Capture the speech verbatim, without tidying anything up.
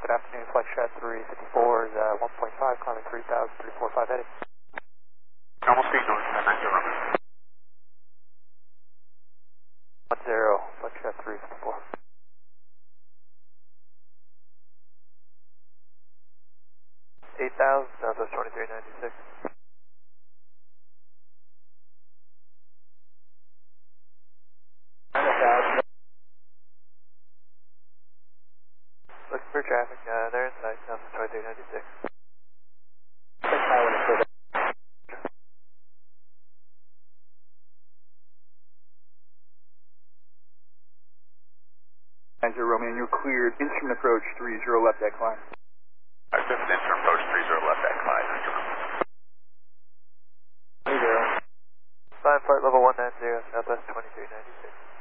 good afternoon. Flight Strat three fifty-four is uh, one point five, climbing three thousand, three four five heading. Normal speed, noise, nine nine zero. one zero, Flight Strat three fifty-four. eight thousand, Southwest twenty-three ninety-six. nine thousand. Looking for traffic, uh, they're inside, Southwest twenty-three ninety-six. nine zero Romeo, you're cleared. Instrument approach three zero left deck climb. Alright, this is instrument approach three zero left deck climb. three zero. Climb flight level one nine zero, Southwest twenty-three ninety-six.